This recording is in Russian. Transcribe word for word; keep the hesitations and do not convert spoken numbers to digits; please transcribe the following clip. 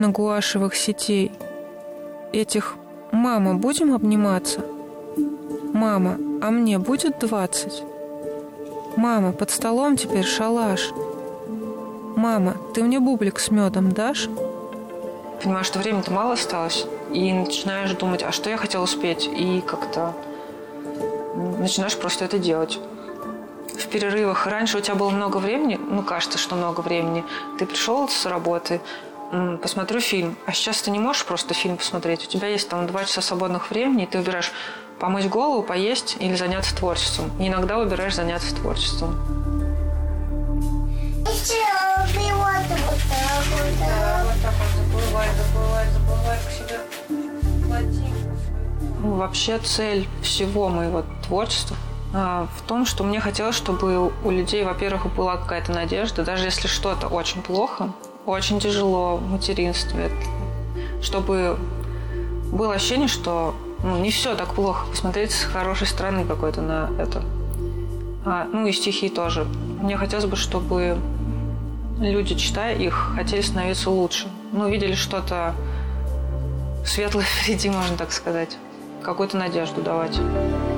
на гуашевых сетей. Этих «Мама, будем обниматься?» «Мама, а мне будет двадцать?» «Мама, под столом теперь шалаш?» «Мама, ты мне бублик с медом дашь?» Понимаешь, что времени-то мало осталось, и начинаешь думать, а что я хотела успеть, и как-то начинаешь просто это делать. В перерывах раньше у тебя было много времени, ну, кажется, что много времени. Ты пришел с работы, посмотрю фильм, а сейчас ты не можешь просто фильм посмотреть. У тебя есть там два часа свободных времени, и ты выбираешь помыть голову, поесть или заняться творчеством. И иногда выбираешь заняться творчеством. Да, вот так он заплывает, заплывает, заплывает к себе. Ну, вообще цель всего моего творчества а, в том, что мне хотелось, чтобы у людей, во-первых, была какая-то надежда, даже если что-то очень плохо, очень тяжело в материнстве, чтобы было ощущение, что ну, не все так плохо, посмотреть с хорошей стороны какой-то на это. А, ну и стихи тоже. Мне хотелось бы, чтобы люди, читая их, хотели становиться лучше. Ну, видели что-то светлое впереди, можно так сказать. Какую-то надежду давать.